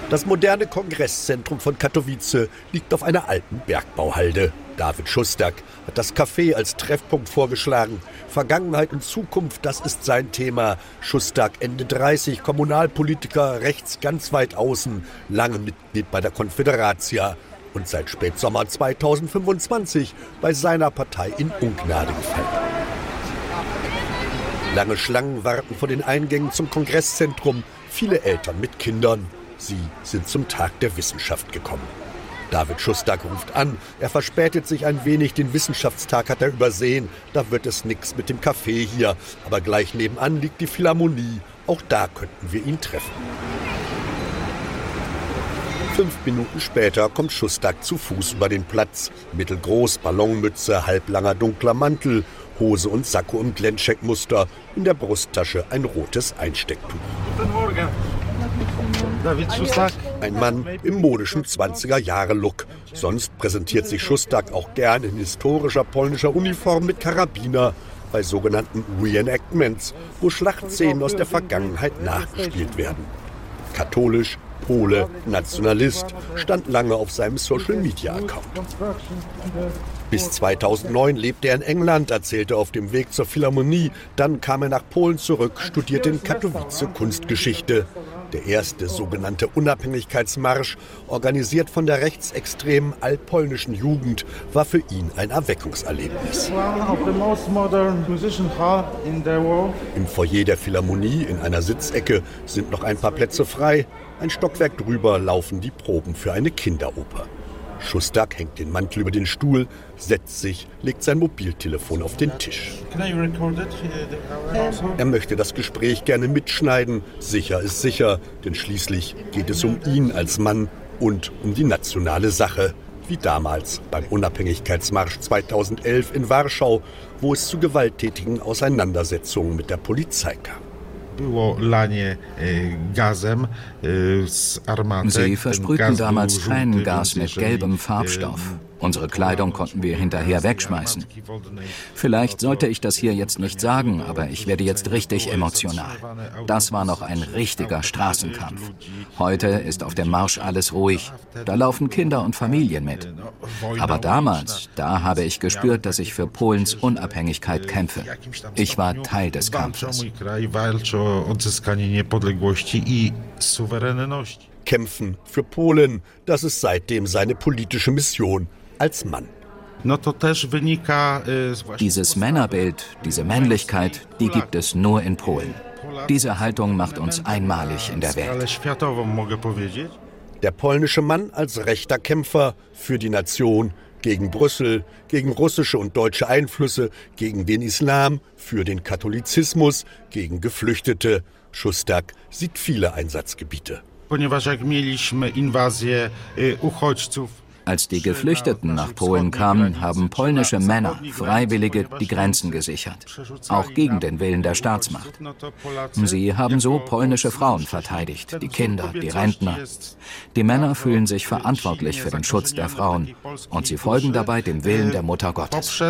Das moderne Kongresszentrum von Katowice liegt auf einer alten Bergbauhalde. David Szustak hat das Café als Treffpunkt vorgeschlagen. Vergangenheit und Zukunft, das ist sein Thema. Szustak, Ende 30, Kommunalpolitiker, rechts ganz weit außen, lange Mitglied bei der Konfederacja und seit Spätsommer 2025 bei seiner Partei in Ungnade gefallen. Lange Schlangen warten vor den Eingängen zum Kongresszentrum, viele Eltern mit Kindern. Sie sind zum Tag der Wissenschaft gekommen. David Szustak ruft an, er verspätet sich ein wenig, den Wissenschaftstag hat er übersehen. Da wird es nix mit dem Café hier, aber gleich nebenan liegt die Philharmonie. Auch da könnten wir ihn treffen. 5 Minuten später kommt Szustak zu Fuß über den Platz. Mittelgroß, Ballonmütze, halblanger dunkler Mantel, Hose und Sakko im Glenncheck-Muster, in der Brusttasche ein rotes Einstecktuch. Guten Morgen. David Szustak. Ein Mann im modischen 20er-Jahre-Look. Sonst präsentiert sich Szustak auch gern in historischer polnischer Uniform mit Karabiner bei sogenannten Reenactments, wo Schlachtszenen aus der Vergangenheit nachgespielt werden. Katholisch, Pole, Nationalist, stand lange auf seinem Social-Media-Account. Bis 2009 lebte er in England, erzählte auf dem Weg zur Philharmonie. Dann kam er nach Polen zurück, studierte in Katowice Kunstgeschichte. Der erste sogenannte Unabhängigkeitsmarsch, organisiert von der rechtsextremen altpolnischen Jugend, war für ihn ein Erweckungserlebnis. Im Foyer der Philharmonie, in einer Sitzecke, sind noch ein paar Plätze frei. Ein Stockwerk drüber laufen die Proben für eine Kinderoper. Szustak hängt den Mantel über den Stuhl, setzt sich, legt sein Mobiltelefon auf den Tisch. Er möchte das Gespräch gerne mitschneiden. Sicher ist sicher, denn schließlich geht es um ihn als Mann und um die nationale Sache. Wie damals beim Unabhängigkeitsmarsch 2011 in Warschau, wo es zu gewalttätigen Auseinandersetzungen mit der Polizei kam. Sie versprühten damals Tränengas mit gelbem Farbstoff. Unsere Kleidung konnten wir hinterher wegschmeißen. Vielleicht sollte ich das hier jetzt nicht sagen, aber ich werde jetzt richtig emotional. Das war noch ein richtiger Straßenkampf. Heute ist auf dem Marsch alles ruhig. Da laufen Kinder und Familien mit. Aber damals, da habe ich gespürt, dass ich für Polens Unabhängigkeit kämpfe. Ich war Teil des Kampfes. Kämpfen für Polen, das ist seitdem seine politische Mission als Mann. Dieses Männerbild, diese Männlichkeit, die gibt es nur in Polen. Diese Haltung macht uns einmalig in der Welt. Der polnische Mann als rechter Kämpfer für die Nation, gegen Brüssel, gegen russische und deutsche Einflüsse, gegen den Islam, für den Katholizismus, gegen Geflüchtete. Szustak sieht viele Einsatzgebiete. Als die Geflüchteten nach Polen kamen, haben polnische Männer, Freiwillige, die Grenzen gesichert, auch gegen den Willen der Staatsmacht. Sie haben so polnische Frauen verteidigt, die Kinder, die Rentner. Die Männer fühlen sich verantwortlich für den Schutz der Frauen und sie folgen dabei dem Willen der Mutter Gottes.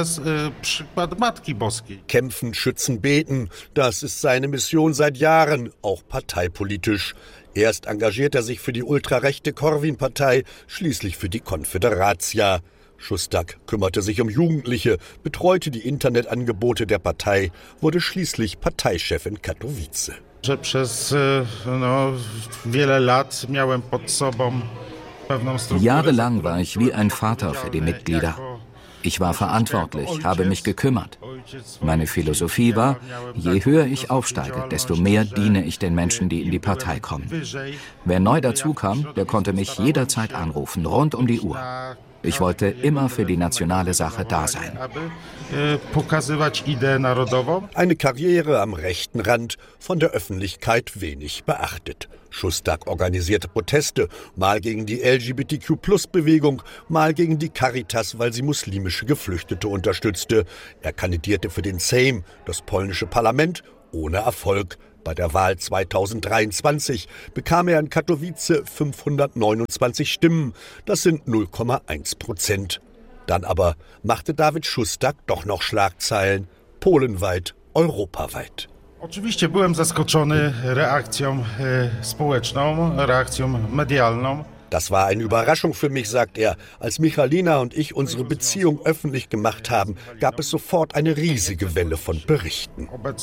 Kämpfen, schützen, beten, das ist seine Mission seit Jahren, auch parteipolitisch. Erst engagiert er sich für die ultrarechte Korwin-Partei, schließlich für die Konfederacja. Szustak kümmerte sich um Jugendliche, betreute die Internetangebote der Partei, wurde schließlich Parteichef in Katowice. Jahrelang war ich wie ein Vater für die Mitglieder. Ich war verantwortlich, habe mich gekümmert. Meine Philosophie war, je höher ich aufsteige, desto mehr diene ich den Menschen, die in die Partei kommen. Wer neu dazukam, der konnte mich jederzeit anrufen, rund um die Uhr. Ich wollte immer für die nationale Sache da sein. Eine Karriere am rechten Rand, von der Öffentlichkeit wenig beachtet. Szustak organisierte Proteste, mal gegen die LGBTQ+-Bewegung, mal gegen die Caritas, weil sie muslimische Geflüchtete unterstützte. Er kandidierte für den Sejm, das polnische Parlament, ohne Erfolg. Bei der Wahl 2023 bekam er in Katowice 529 Stimmen. Das sind 0,1%. Dann aber machte David Szustak doch noch Schlagzeilen. Polenweit, europaweit. Oczywiście byłem zaskoczony reakcją społeczną, reakcją medialną. Das war eine Überraschung für mich, sagt er. Als Michalina und ich unsere Beziehung öffentlich gemacht haben, gab es sofort eine riesige Welle von Berichten.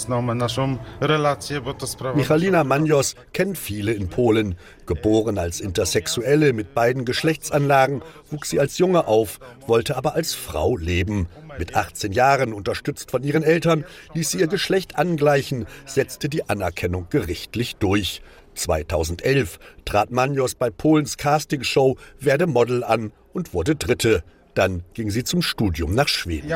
Michalina Manios kennt viele in Polen. Geboren als Intersexuelle mit beiden Geschlechtsanlagen, wuchs sie als Junge auf, wollte aber als Frau leben. Mit 18 Jahren, unterstützt von ihren Eltern, ließ sie ihr Geschlecht angleichen, setzte die Anerkennung gerichtlich durch. 2011 trat Manios bei Polens Castingshow Werde Model an und wurde Dritte. Dann ging sie zum Studium nach Schweden.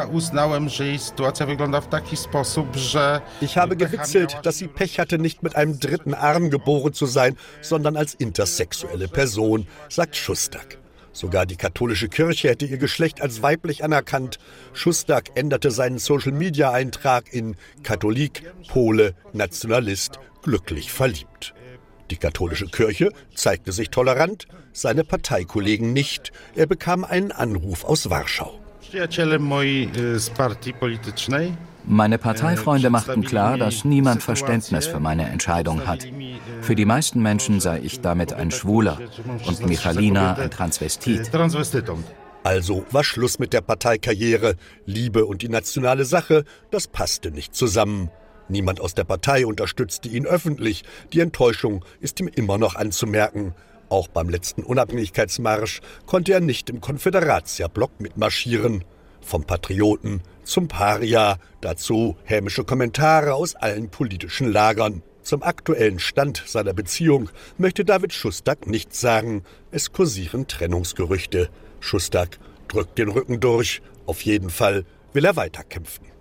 Ich habe gewitzelt, dass sie Pech hatte, nicht mit einem dritten Arm geboren zu sein, sondern als intersexuelle Person, sagt Šustak. Sogar die katholische Kirche hätte ihr Geschlecht als weiblich anerkannt. Šustak änderte seinen Social-Media-Eintrag in Katholik, Pole, Nationalist, glücklich verliebt. Die katholische Kirche zeigte sich tolerant, seine Parteikollegen nicht. Er bekam einen Anruf aus Warschau. Meine Parteifreunde machten klar, dass niemand Verständnis für meine Entscheidung hat. Für die meisten Menschen sei ich damit ein Schwuler und Michalina ein Transvestit. Also war Schluss mit der Parteikarriere. Liebe und die nationale Sache, das passte nicht zusammen. Niemand aus der Partei unterstützte ihn öffentlich. Die Enttäuschung ist ihm immer noch anzumerken. Auch beim letzten Unabhängigkeitsmarsch konnte er nicht im Konfederatia-Block mitmarschieren. Vom Patrioten zum Paria, dazu hämische Kommentare aus allen politischen Lagern. Zum aktuellen Stand seiner Beziehung möchte David Šustak nichts sagen. Es kursieren Trennungsgerüchte. Šustak drückt den Rücken durch. Auf jeden Fall will er weiterkämpfen.